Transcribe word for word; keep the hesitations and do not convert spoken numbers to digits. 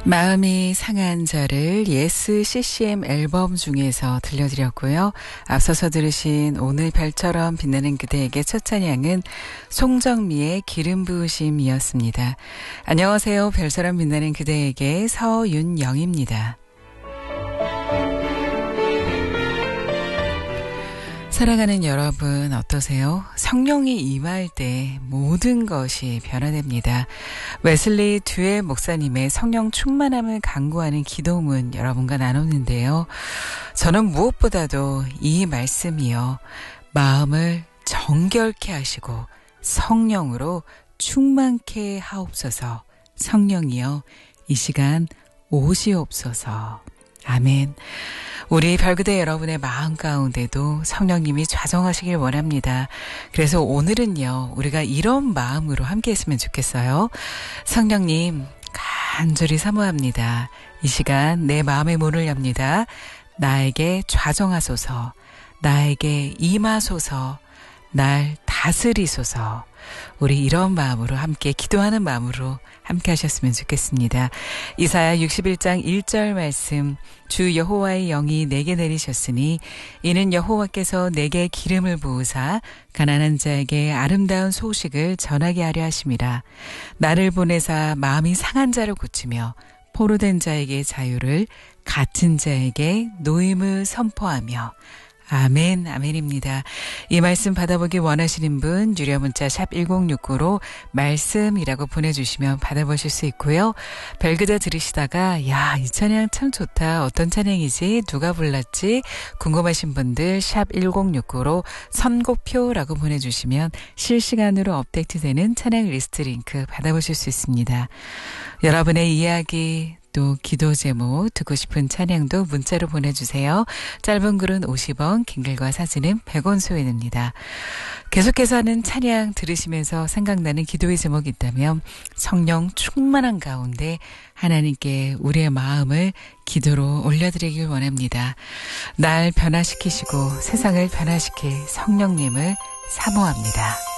마음이 상한 자를 예스 씨씨엠 앨범 중에서 들려드렸고요. 앞서서 들으신 오늘 별처럼 빛나는 그대에게 첫 찬양은 송정미의 기름 부으심이었습니다. 안녕하세요. 별처럼 빛나는 그대에게 서윤영입니다. 사랑하는 여러분 어떠세요? 성령이 임할 때 모든 것이 변화됩니다. 웨슬리 듀에 목사님의 성령 충만함을 강구하는 기도문 여러분과 나눴는데요. 저는 무엇보다도 이 말씀이요. 마음을 정결케 하시고 성령으로 충만케 하옵소서. 성령이여 이 시간 오시옵소서. 아멘. 우리 별그대 여러분의 마음 가운데도 성령님이 좌정하시길 원합니다. 그래서 오늘은요, 우리가 이런 마음으로 함께 했으면 좋겠어요. 성령님, 간절히 사모합니다. 이 시간 내 마음의 문을 엽니다. 나에게 좌정하소서, 나에게 임하소서, 날 다스리소서. 우리 이런 마음으로 함께 기도하는 마음으로 함께 하셨으면 좋겠습니다. 이사야 육십일 장 일 절 말씀, 주 여호와의 영이 내게 내리셨으니 이는 여호와께서 내게 기름을 부으사 가난한 자에게 아름다운 소식을 전하게 하려 하심이라. 나를 보내사 마음이 상한 자를 고치며 포로된 자에게 자유를, 갇힌 자에게 노임을 선포하며. 아멘, 아멘입니다. 이 말씀 받아보기 원하시는 분 유료 문자 샵 일공육구로 말씀이라고 보내주시면 받아보실 수 있고요. 별그대 들으시다가 야, 이 찬양 참 좋다. 어떤 찬양이지? 누가 불렀지? 궁금하신 분들 샵 일공육구로 선곡표라고 보내주시면 실시간으로 업데이트되는 찬양 리스트 링크 받아보실 수 있습니다. 여러분의 이야기 또 기도 제목, 듣고 싶은 찬양도 문자로 보내주세요. 짧은 글은 오십 원, 긴 글과 사진은 백 원 소요됩니다. 계속해서 하는 찬양 들으시면서 생각나는 기도의 제목이 있다면 성령 충만한 가운데 하나님께 우리의 마음을 기도로 올려드리길 원합니다. 날 변화시키시고 세상을 변화시킬 성령님을 사모합니다.